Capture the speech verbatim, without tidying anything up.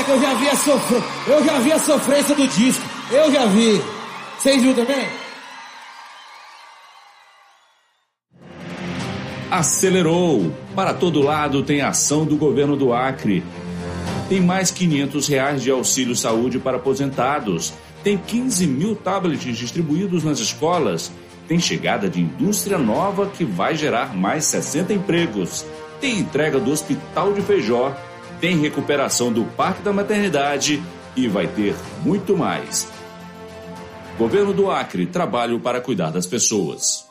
eu já vi a sofrência, eu já vi a sofrência do disco, eu já vi. Vocês viram também? Acelerou! Para todo lado tem ação do governo do Acre. Tem mais quinhentos reais de auxílio saúde para aposentados. Tem quinze mil tablets distribuídos nas escolas. Tem chegada de indústria nova que vai gerar mais sessenta empregos. Tem entrega do Hospital de Feijó. Tem recuperação do Parque da Maternidade e vai ter muito mais. Governo do Acre, trabalho para cuidar das pessoas.